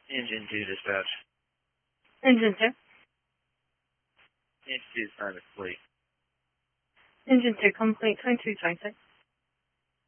Engine 2 dispatch. Engine 2. Engine 2 is trying to fleet. Engine 2 complete 2226.